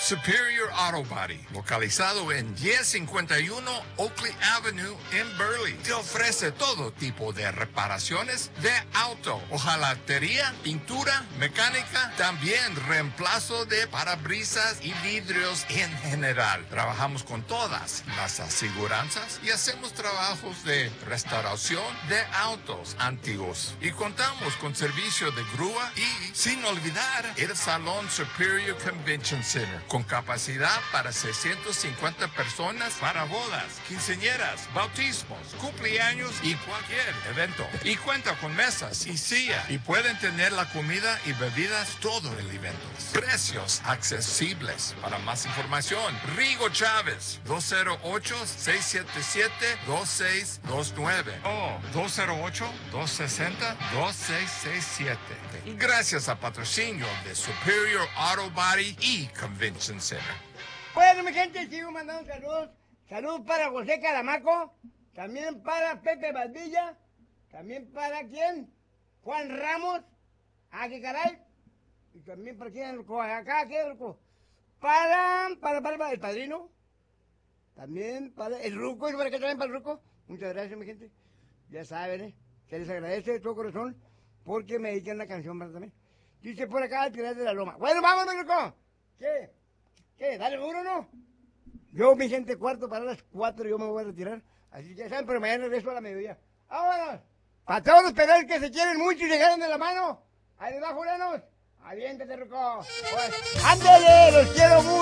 Superior Auto Body, localizado en 1051 Oakley Avenue en Burley. Te ofrece todo tipo de reparaciones de auto, hojalatería, pintura, mecánica, también reemplazo de parabrisas y vidrios en general. Trabajamos con todas las aseguranzas y hacemos trabajos de restauración de autos antiguos. Y contamos con servicio de grúa y, sin olvidar, el Salón Superior Convention Center, con capacidad para 650 personas para bodas, quinceañeras, bautismos, cumpleaños y cualquier evento. Y cuenta con mesas y silla y pueden tener la comida y bebidas todo el evento. Precios accesibles. Para más información, Rigo Chávez, 208-677-2629 o 208-260-2667. Gracias al patrocinio de Superior Auto Body y Convention Center. Bueno, mi gente, sigo mandando saludos. Saludos para José Caramaco, también para Pepe Valdilla, también para ¿quién? Juan Ramos, ¿a qué caray? Y también para quién, acá, ¿qué, loco? Para el padrino, también para el Ruco, ¿y para qué también para el Ruco? Muchas gracias, mi gente. Ya saben, se les agradece de todo corazón porque me dedican la canción para también. Dice por acá el Pilar de la Loma. Bueno, vámonos, Ruco. ¿Qué? Dale duro, ¿no? Yo, mi gente, cuarto para las 4 yo me voy a retirar. Así que ya saben, pero mañana regreso a la mediodía. ¡Vámonos! Para todos los pedales que se quieren mucho y se ganan de la mano. Ahí les va, fulanos. Aviéntate, Ruco. Pues, ¡ándale! ¡Los quiero mucho!